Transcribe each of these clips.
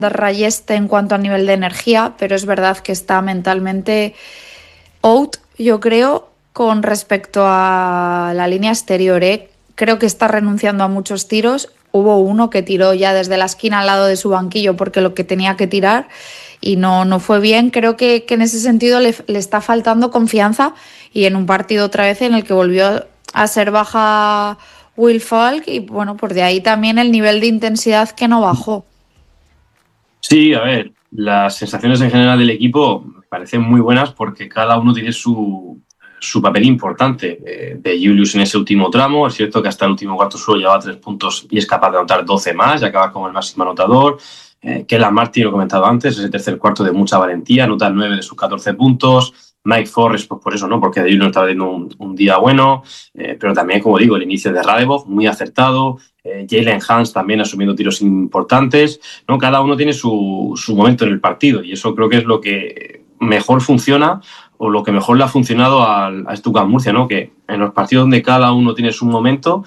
Rayeste en cuanto a nivel de energía, pero es verdad que está mentalmente out, yo creo, con respecto a la línea exterior, ¿eh? Creo que está renunciando a muchos tiros. Hubo uno que tiró ya desde la esquina al lado de su banquillo porque lo que tenía que tirar y no fue bien. Creo que en ese sentido le está faltando confianza y en un partido otra vez en el que volvió a ser baja Will Falk y bueno, por de ahí también el nivel de intensidad que no bajó. Sí, a ver, las sensaciones en general del equipo me parecen muy buenas porque cada uno tiene su papel importante. De Julius en ese último tramo, es cierto que hasta el último cuarto solo llevaba 3 puntos y es capaz de anotar 12 más y acabar como el máximo anotador. Kelan Martin, lo he comentado antes, ese tercer cuarto de mucha valentía, anota 9 de sus 14 puntos. Mike Forrest, pues por eso, ¿no? Porque de Julius estaba teniendo un día bueno, pero también, como digo, el inicio de Radebov, muy acertado. Jalen Hans también asumiendo tiros importantes, ¿no? Cada uno tiene su momento en el partido y eso creo que es lo que mejor funciona o lo que mejor le ha funcionado a Stuttgart Murcia, ¿no? Que en los partidos donde cada uno tiene su momento,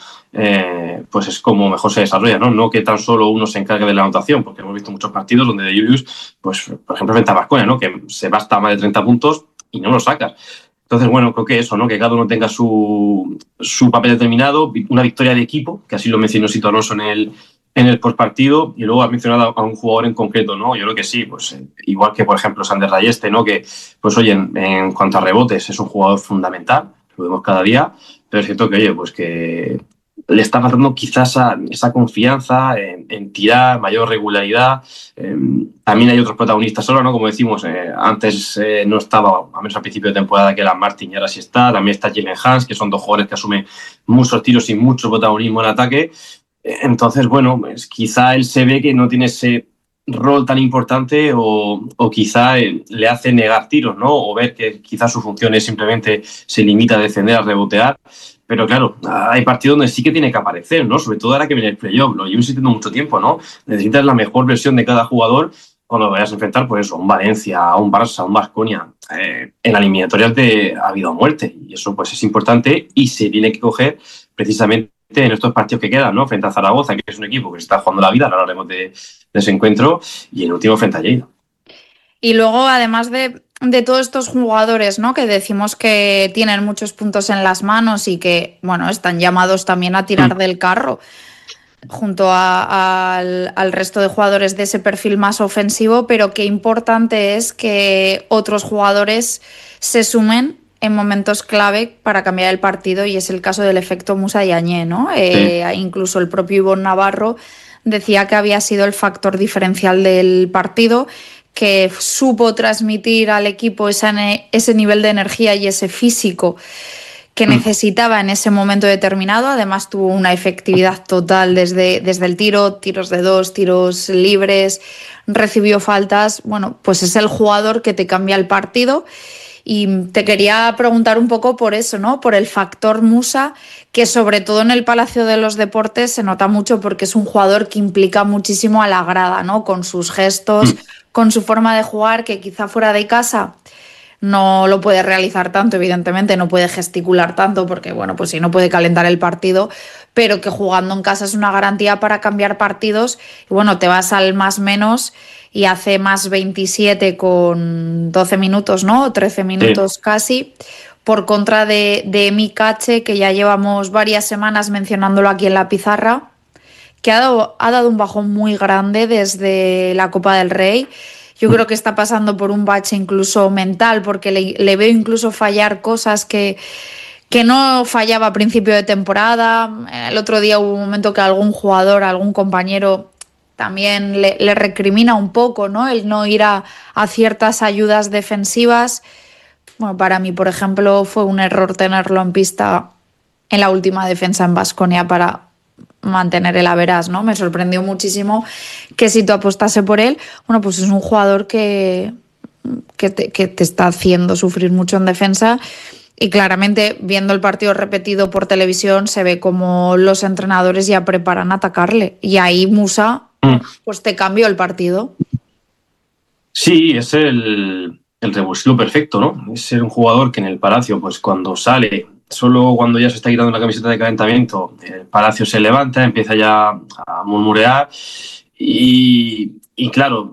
pues es como mejor se desarrolla, ¿no? No que tan solo uno se encargue de la anotación, porque hemos visto muchos partidos donde de Julius, pues por ejemplo frente a Baskonia, ¿no? Que se basta más de 30 puntos y no lo sacas. Entonces, bueno, creo que eso, ¿no? Que cada uno tenga su papel determinado, una victoria de equipo, que así lo mencionó Sito Alonso en el postpartido, y luego has mencionado a un jugador en concreto, ¿no? Yo creo que sí, pues igual que, por ejemplo, Sander Rayeste, ¿no? Que, pues oye, en cuanto a rebotes, es un jugador fundamental, lo vemos cada día, pero es cierto que, oye, pues que le está faltando quizás esa confianza en tirar, mayor regularidad. También hay otros protagonistas solo, ¿no? Como decimos, antes no estaba, a menos al principio de temporada, que era Martin y ahora sí está. También está Jalen Hans, que son dos jugadores que asumen muchos tiros y mucho protagonismo en ataque. Entonces, bueno, pues quizá él se ve que no tiene ese rol tan importante o quizá le hace negar tiros, ¿no? O ver que quizá su función es simplemente se limita a defender, a rebotear. Pero claro, hay partidos donde sí que tiene que aparecer, ¿no? Sobre todo ahora que viene el playoff, lo llevo insistiendo mucho tiempo, ¿no? Necesitas la mejor versión de cada jugador cuando vayas a enfrentar, pues eso, a un Valencia, a un Barça, a un Baskonia. En la eliminatoria ha habido a muerte y eso pues es importante y se tiene que coger precisamente en estos partidos que quedan, ¿no? Frente a Zaragoza, que es un equipo que se está jugando la vida, ahora hablaremos de ese encuentro, y el último frente a Lleida. Y luego, además de todos estos jugadores, ¿no? Que decimos que tienen muchos puntos en las manos y que, bueno, están llamados también a tirar del carro junto al resto de jugadores de ese perfil más ofensivo, pero qué importante es que otros jugadores se sumen en momentos clave para cambiar el partido y es el caso del efecto Musa Yañé, ¿no? Sí. Incluso el propio Ivonne Navarro decía que había sido el factor diferencial del partido, que supo transmitir al equipo ese nivel de energía y ese físico que necesitaba en ese momento determinado. Además tuvo una efectividad total desde el tiro, tiros de 2, tiros libres, recibió faltas. Bueno, pues es el jugador que te cambia el partido. Y te quería preguntar un poco por eso, ¿no? Por el factor Musa, que sobre todo en el Palacio de los Deportes se nota mucho porque es un jugador que implica muchísimo a la grada, ¿no? Con sus gestos, con su forma de jugar, que quizá fuera de casa no lo puede realizar tanto, evidentemente, no puede gesticular tanto porque, bueno, pues si no puede calentar el partido, pero que jugando en casa es una garantía para cambiar partidos. Y bueno, te vas al más menos y hace más 27 con 12 minutos, ¿no? 13 minutos casi, por contra de Emi Cache, que ya llevamos varias semanas mencionándolo aquí en la pizarra, que ha dado un bajón muy grande desde la Copa del Rey. Yo creo que está pasando por un bache incluso mental, porque le veo incluso fallar cosas que no fallaba a principio de temporada. El otro día hubo un momento que algún jugador, algún compañero también le recrimina un poco, ¿no? El no ir a ciertas ayudas defensivas. Bueno, para mí, por ejemplo, fue un error tenerlo en pista en la última defensa en Baskonia para mantener el average, ¿no? Me sorprendió muchísimo que si tú apostase por él, bueno, pues es un jugador que te está haciendo sufrir mucho en defensa y claramente viendo el partido repetido por televisión se ve como los entrenadores ya preparan a atacarle y ahí Musa pues te cambió el partido. Sí, es el revulsivo perfecto, ¿no? Es ser un jugador que en el Palacio, pues cuando sale, solo cuando ya se está quitando la camiseta de calentamiento, el Palacio se levanta, empieza ya a murmurear y Y claro,